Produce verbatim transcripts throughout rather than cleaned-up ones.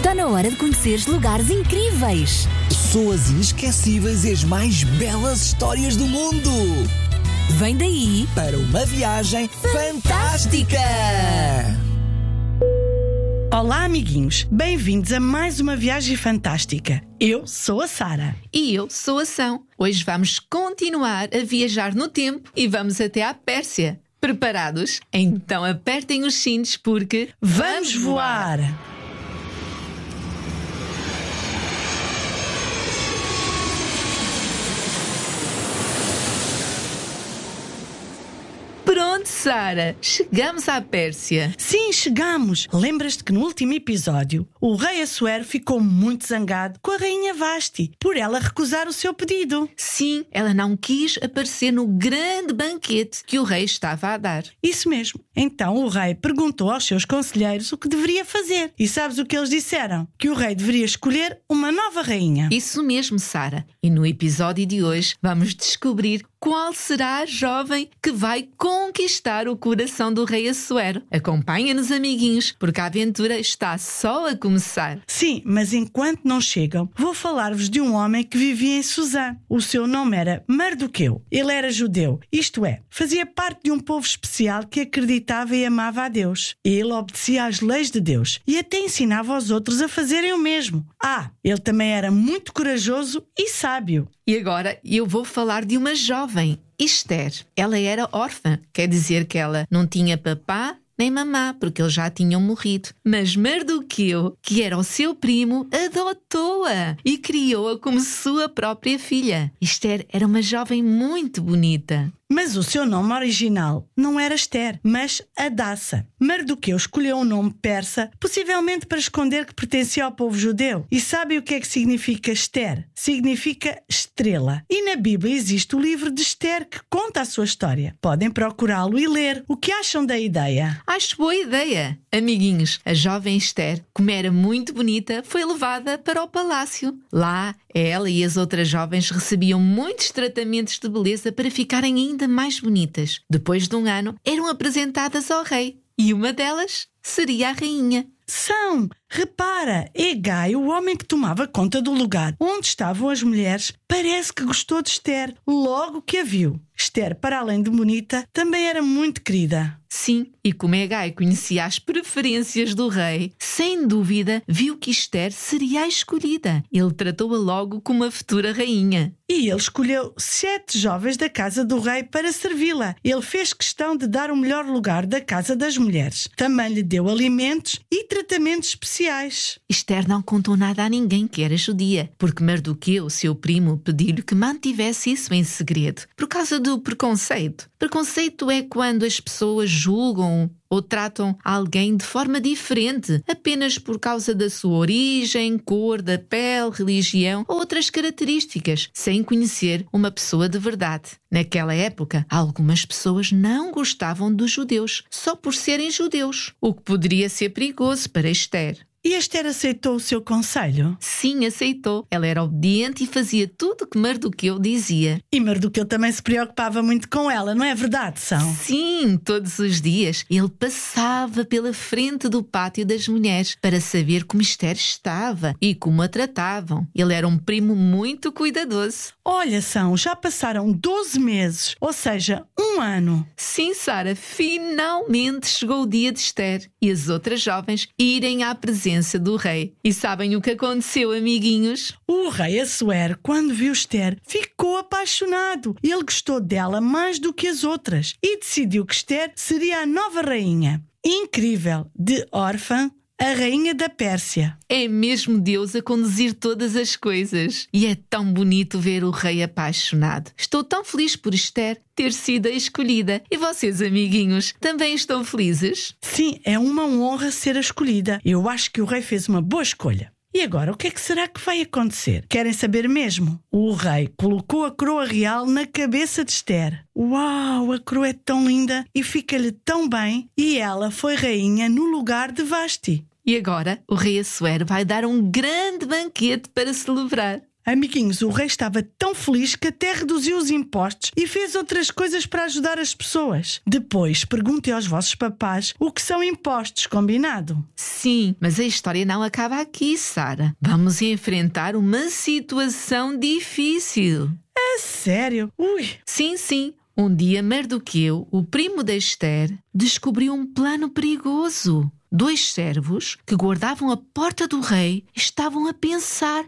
Está na hora de conheceres lugares incríveis, pessoas inesquecíveis e as mais belas histórias do mundo. Vem daí para uma viagem fantástica! Olá, amiguinhos! Bem-vindos a mais uma viagem fantástica. Eu sou a Sara. E eu sou a São. Hoje vamos continuar a viajar no tempo e vamos até à Pérsia. Preparados? Então apertem os cintos porque vamos voar! Pronto, Sara, chegamos à Pérsia. Sim, chegamos. Lembras-te que no último episódio o rei Assuero ficou muito zangado com a rainha Vasti por ela recusar o seu pedido. Sim, ela não quis aparecer no grande banquete que o rei estava a dar. Isso mesmo. Então o rei perguntou aos seus conselheiros o que deveria fazer. E sabes o que eles disseram? Que o rei deveria escolher uma nova rainha. Isso mesmo, Sara. E no episódio de hoje vamos descobrir qual será a jovem que vai conquistar o coração do rei Assuero. Acompanha-nos, amiguinhos, porque a aventura está só a começar. Sim, mas enquanto não chegam, vou falar-vos de um homem que vivia em Susã. O seu nome era Mardoqueu. Ele era judeu, isto é, fazia parte de um povo especial que acreditava e amava a Deus. Ele obedecia às leis de Deus e até ensinava aos outros a fazerem o mesmo. Ah, ele também era muito corajoso e sábio. E agora eu vou falar de uma jovem, Esther. Ela era órfã, quer dizer que ela não tinha papá nem mamá, porque eles já tinham morrido. Mas Mardoqueu, que era o seu primo, adotou-a e criou-a como sua própria filha. Esther era uma jovem muito bonita. Mas o seu nome original não era Esther, mas Hadassa. Mardoqueu escolheu um nome persa, possivelmente para esconder que pertencia ao povo judeu. E sabe o que é que significa Esther? Significa estrela. E na Bíblia existe o livro de Esther que conta a sua história. Podem procurá-lo e ler. O que acham da ideia? Acho boa ideia. Amiguinhos, a jovem Esther, como era muito bonita, foi levada para o palácio. Lá, ela e as outras jovens recebiam muitos tratamentos de beleza para ficarem ainda mais bonitas. Depois de um ano, eram apresentadas ao rei. E uma delas seria a rainha. São, repara, Hegai, o homem que tomava conta do lugar onde estavam as mulheres, parece que gostou de Esther logo que a viu. Esther, para além de bonita, também era muito querida. Sim, e como Hegai conhecia as preferências do rei, sem dúvida viu que Esther seria a escolhida. Ele tratou-a logo como a futura rainha. E ele escolheu sete jovens da casa do rei para servi-la. Ele fez questão de dar o melhor lugar da casa das mulheres. Também lhe deu alimentos e tratamentos especiais. Esther não contou nada a ninguém que era judia, porque Mardoqueu, seu primo, pediu-lhe que mantivesse isso em segredo, por causa do preconceito. Preconceito é quando as pessoas julgam ou tratam alguém de forma diferente, apenas por causa da sua origem, cor da pele, religião ou outras características, sem conhecer uma pessoa de verdade. Naquela época, algumas pessoas não gostavam dos judeus, só por serem judeus, o que poderia ser perigoso para Esther. E Esther aceitou o seu conselho? Sim, aceitou. Ela era obediente e fazia tudo o que Mardoqueu dizia. E Mardoqueu também se preocupava muito com ela, não é verdade, São? Sim, todos os dias ele passava pela frente do pátio das mulheres para saber como Esther estava e como a tratavam. Ele era um primo muito cuidadoso. Olha, São, já passaram doze meses, ou seja, um ano. Sim, Sara, finalmente chegou o dia de Esther e as outras jovens irem à presença do rei. E sabem o que aconteceu, amiguinhos? O rei Assuero, quando viu Esther, ficou apaixonado. Ele gostou dela mais do que as outras e decidiu que Esther seria a nova rainha. Incrível! De órfã, a rainha da Pérsia. É mesmo Deus a conduzir todas as coisas. E é tão bonito ver o rei apaixonado. Estou tão feliz por Esther ter sido a escolhida. E vocês, amiguinhos, também estão felizes? Sim, é uma honra ser a escolhida. Eu acho que o rei fez uma boa escolha. E agora, o que é que será que vai acontecer? Querem saber mesmo? O rei colocou a coroa real na cabeça de Esther. Uau, a coroa é tão linda e fica-lhe tão bem. E ela foi rainha no lugar de Vasti. E agora, o rei Assuero vai dar um grande banquete para celebrar. Amiguinhos, o rei estava tão feliz que até reduziu os impostos e fez outras coisas para ajudar as pessoas. Depois, perguntem aos vossos papás o que são impostos, combinado? Sim, mas a história não acaba aqui, Sara. Vamos enfrentar uma situação difícil. É sério? Ui! Sim, sim. Um dia, Mardoqueu, o primo da Esther, descobriu um plano perigoso. Dois servos que guardavam a porta do rei estavam a pensar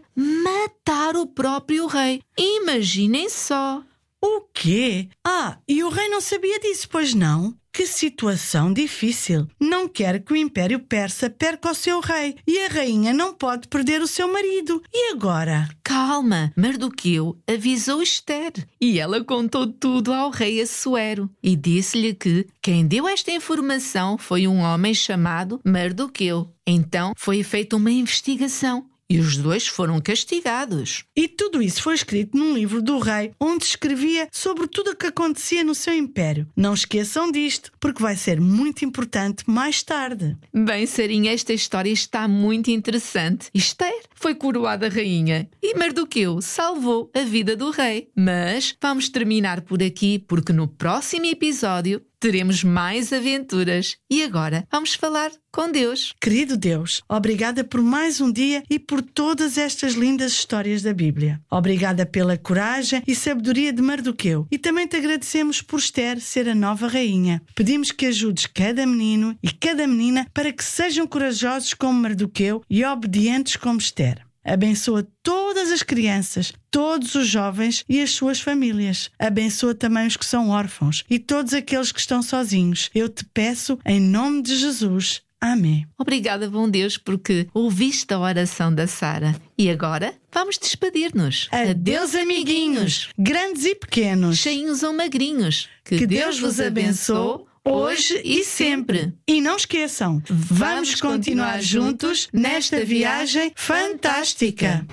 matar o próprio rei. Imaginem só. O quê? Ah, e o rei não sabia disso, pois não? Que situação difícil. Não quer que o Império Persa perca o seu rei e a rainha não pode perder o seu marido. E agora? Calma, Mardoqueu avisou Esther e ela contou tudo ao rei Assuero e disse-lhe que quem deu esta informação foi um homem chamado Mardoqueu. Então foi feita uma investigação. E os dois foram castigados. E tudo isso foi escrito num livro do rei, onde escrevia sobre tudo o que acontecia no seu império. Não esqueçam disto, porque vai ser muito importante mais tarde. Bem, Sarinha, esta história está muito interessante. Esther foi coroada rainha e Mardoqueu salvou a vida do rei. Mas vamos terminar por aqui, porque no próximo episódio teremos mais aventuras. E agora vamos falar com Deus. Querido Deus, obrigada por mais um dia e por todas estas lindas histórias da Bíblia. Obrigada pela coragem e sabedoria de Mardoqueu. E também te agradecemos por Esther ser a nova rainha. Pedimos que ajudes cada menino e cada menina para que sejam corajosos como Mardoqueu e obedientes como Esther. Abençoa todas as crianças, todos os jovens e as suas famílias. Abençoa também os que são órfãos e todos aqueles que estão sozinhos. Eu te peço em nome de Jesus. Amém. Obrigada, bom Deus, porque ouviste a oração da Sara. E agora vamos despedir-nos. Adeus, amiguinhos, grandes e pequenos, cheinhos ou magrinhos. Que, que Deus vos abençoe hoje e sempre. E não esqueçam, vamos continuar juntos nesta viagem fantástica.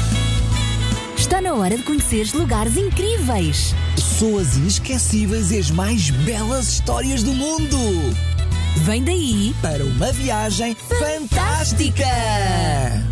Está na hora de conheceres lugares incríveis, pessoas inesquecíveis e as mais belas histórias do mundo. Vem daí para uma viagem fantástica!